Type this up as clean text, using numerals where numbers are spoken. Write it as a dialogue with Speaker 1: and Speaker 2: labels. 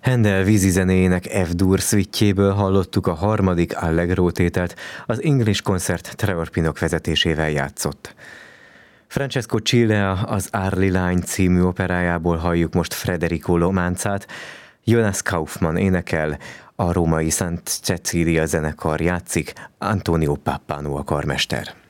Speaker 1: Händel vízizenéjének F-dur szvittjéből hallottuk a harmadik Allegro tételt, az English Concert Trevor Pinnock vezetésével játszott. Francesco Cilea az Arlie Line című operájából halljuk most Federico Lománcát, Jonas Kaufmann énekel, a római Szent Cecília zenekar játszik, Antonio Pappano a karmester.